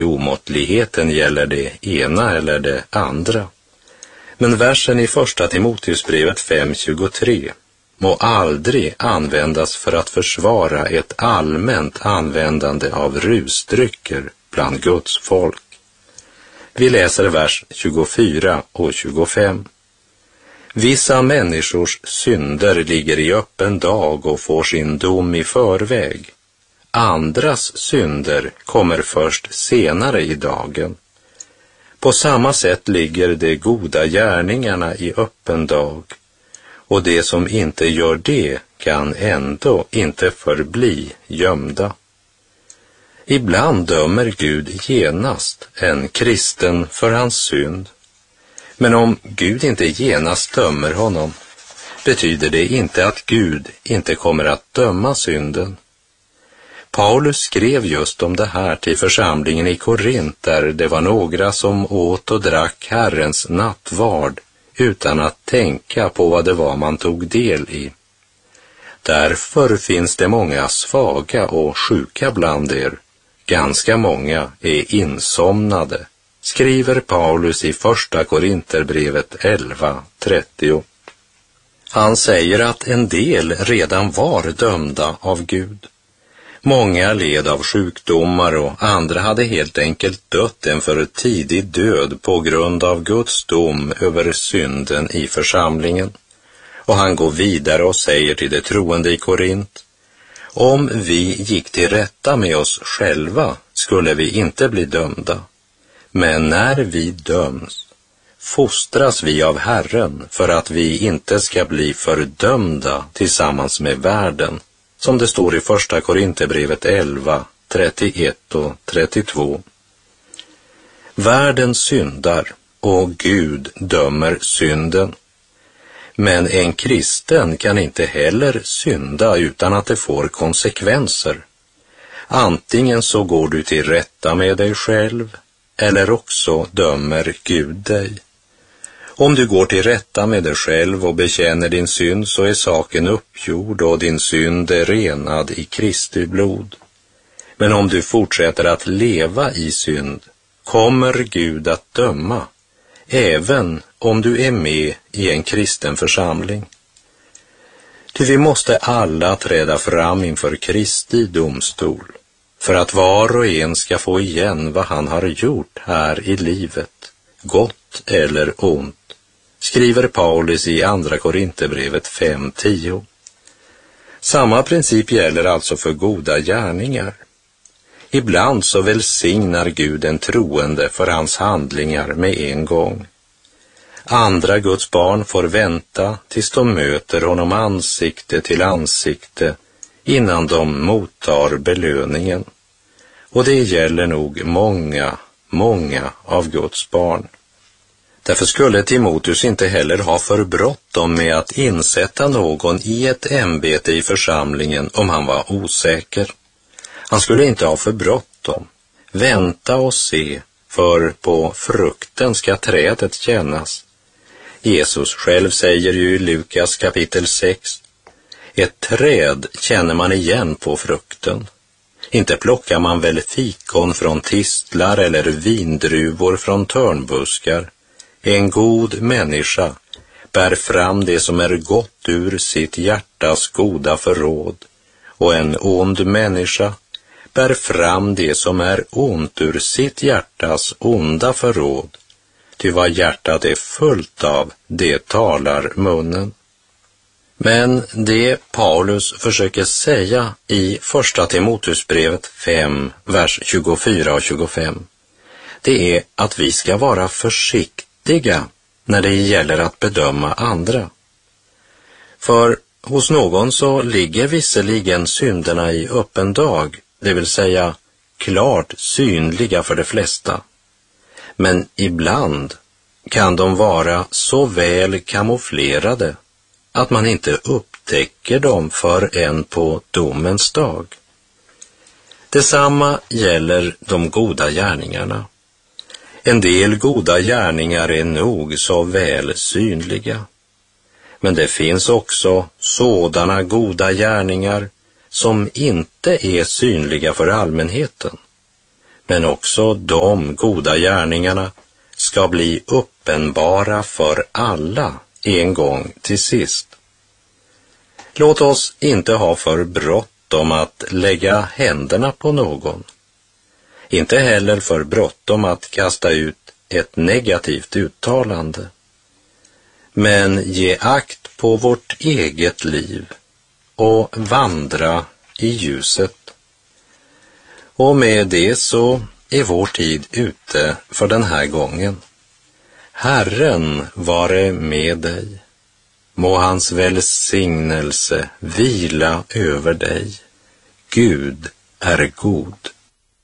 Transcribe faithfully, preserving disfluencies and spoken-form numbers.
omåttligheten gäller det ena eller det andra. Men versen i första Timoteusbrevet fem tjugotre må aldrig användas för att försvara ett allmänt användande av rusdrycker bland Guds folk. Vi läser vers tjugofyra och tjugofem. Vissa människors synder ligger i öppen dag och får sin dom i förväg. Andras synder kommer först senare i dagen. På samma sätt ligger de goda gärningarna i öppen dag, och det som inte gör det kan ändå inte förbli gömda. Ibland dömer Gud genast en kristen för hans synd. Men om Gud inte genast dömer honom, betyder det inte att Gud inte kommer att döma synden. Paulus skrev just om det här till församlingen i Korint, där det var några som åt och drack Herrens nattvard utan att tänka på vad det var man tog del i. Därför finns det många svaga och sjuka bland er. Ganska många är insomnade, skriver Paulus i första Korinterbrevet elva trettio. Han säger att en del redan var dömda av Gud. Många led av sjukdomar och andra hade helt enkelt dött en för tidig död på grund av Guds dom över synden i församlingen. Och han går vidare och säger till de troende i Korint: om vi gick till rätta med oss själva skulle vi inte bli dömda. Men när vi döms fostras vi av Herren för att vi inte ska bli fördömda tillsammans med världen, som det står i första Korinterbrevet elva trettioett och trettiotvå. Världen syndar och Gud dömer synden. Men en kristen kan inte heller synda utan att det får konsekvenser. Antingen så går du till rätta med dig själv, eller också dömer Gud dig. Om du går till rätta med dig själv och bekänner din synd, så är saken uppgjord och din synd är renad i Kristi blod. Men om du fortsätter att leva i synd, kommer Gud att döma, även om du är med i en kristen församling. Ty vi måste alla träda fram inför Kristi domstol, för att var och en ska få igen vad han har gjort här i livet, gott eller ont, skriver Paulus i andra Korinterbrevet fem tio. Samma princip gäller alltså för goda gärningar. Ibland så välsignar Gud en troende för hans handlingar med en gång. Andra Guds barn får vänta tills de möter honom ansikte till ansikte innan de mottar belöningen. Och det gäller nog många, många av Guds barn. Därför skulle Timoteus inte heller ha för bråttom med att insätta någon i ett ämbete i församlingen om han var osäker. Han skulle inte ha för bråttom. Vänta och se, för på frukten ska trädet kännas. Jesus själv säger ju i Lukas kapitel sex: ett träd känner man igen på frukten. Inte plockar man väl fikon från tistlar eller vindruvor från törnbuskar. En god människa bär fram det som är gott ur sitt hjärtas goda förråd, och en ond människa bär fram det som är ont ur sitt hjärtas onda förråd. Ty vad hjärtat är fullt av, det talar munnen. Men det Paulus försöker säga i första Timoteusbrevet fem, vers tjugofyra och tjugofem, det är att vi ska vara försiktiga när det gäller att bedöma andra. För hos någon så ligger visserligen synderna i öppen dag, det vill säga klart synliga för de flesta. Men ibland kan de vara så väl kamouflerade att man inte upptäcker dem förrän på domens dag. Detsamma gäller de goda gärningarna. En del goda gärningar är nog så väl synliga. Men det finns också sådana goda gärningar som inte är synliga för allmänheten. men också de goda gärningarna ska bli uppenbara för alla en gång till sist. Låt oss inte ha för bråttom att lägga händerna på någon. Inte heller för bråttom att kasta ut ett negativt uttalande. Men ge akt på vårt eget liv och vandra i ljuset. Och med det så är vår tid ute för den här gången. Herren vare med dig. Må hans välsignelse vila över dig. Gud är god.